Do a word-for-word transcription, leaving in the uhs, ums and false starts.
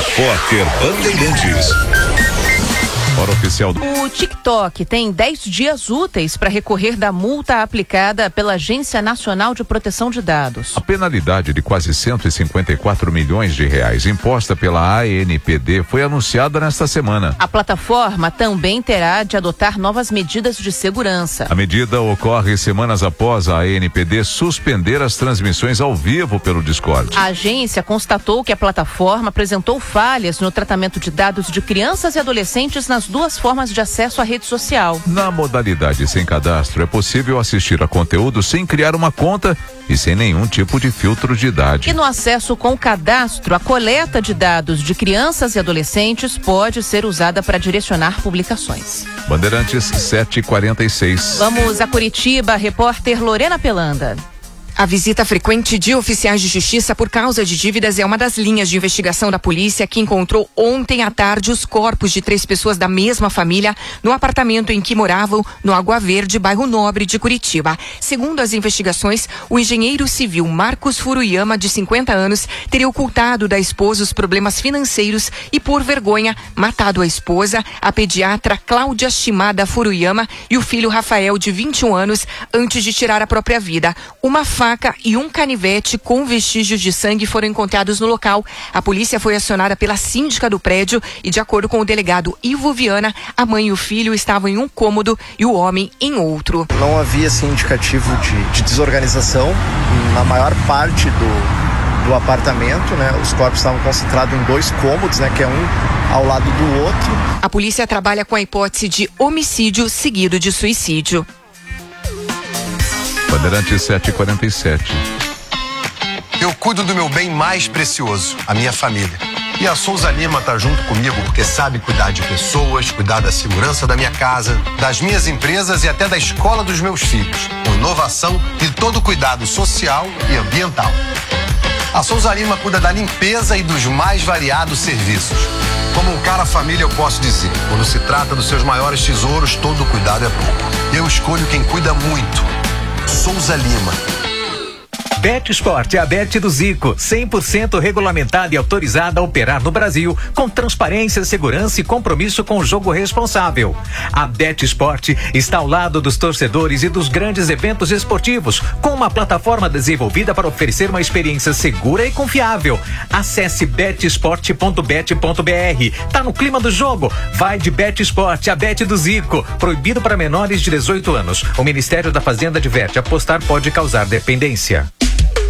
Repórter Bandeirantes. Hora oficial do... O TikTok tem dez dias úteis para recorrer da multa aplicada pela Agência Nacional de Proteção de Dados. A penalidade de quase cento e cinquenta e quatro milhões de reais imposta pela A N P D foi anunciada nesta semana. A plataforma também terá de adotar novas medidas de segurança. A medida ocorre semanas após a A N P D suspender as transmissões ao vivo pelo Discord. A agência constatou que a plataforma apresentou falhas no tratamento de dados de crianças e adolescentes nas duas formas de acesso à rede social. Na modalidade sem cadastro, é possível assistir a conteúdo sem criar uma conta e sem nenhum tipo de filtro de idade. E no acesso com cadastro, a coleta de dados de crianças e adolescentes pode ser usada para direcionar publicações. Bandeirantes sete e quarenta e seis. Vamos a Curitiba, repórter Lorena Pelanda. A visita frequente de oficiais de justiça por causa de dívidas é uma das linhas de investigação da polícia, que encontrou ontem à tarde os corpos de três pessoas da mesma família no apartamento em que moravam no Água Verde, bairro Nobre de Curitiba. Segundo as investigações, o engenheiro civil Marcos Furuyama, de cinquenta anos, teria ocultado da esposa os problemas financeiros e, por vergonha, matado a esposa, a pediatra Cláudia Shimada Furuyama, e o filho Rafael, de vinte e um anos, antes de tirar a própria vida. Uma faca e um canivete com vestígios de sangue foram encontrados no local. A polícia foi acionada pela síndica do prédio e, de acordo com o delegado Ivo Viana, a mãe e o filho estavam em um cômodo e o homem em outro. Não havia assim, indicativo de, de desorganização na maior parte do, do apartamento, né? Os corpos estavam concentrados em dois cômodos, né? Que é um ao lado do outro. A polícia trabalha com a hipótese de homicídio seguido de suicídio. Bandeirantes sete e quarenta e sete. Eu cuido do meu bem mais precioso, a minha família. E a Souza Lima tá junto comigo porque sabe cuidar de pessoas, cuidar da segurança da minha casa, das minhas empresas e até da escola dos meus filhos, com inovação e todo cuidado social e ambiental. A Souza Lima cuida da limpeza e dos mais variados serviços. Como um cara família, eu posso dizer, quando se trata dos seus maiores tesouros, todo cuidado é pouco. Eu escolho quem cuida muito. Souza Lima. BetSport é a Bet do Zico, cem por cento regulamentada e autorizada a operar no Brasil, com transparência, segurança e compromisso com o jogo responsável. A BetSport está ao lado dos torcedores e dos grandes eventos esportivos, com uma plataforma desenvolvida para oferecer uma experiência segura e confiável. Acesse bet sport ponto bet ponto b r. Tá no clima do jogo? Vai de BetSport, a Bet do Zico. Proibido para menores de dezoito anos. O Ministério da Fazenda adverte: apostar pode causar dependência.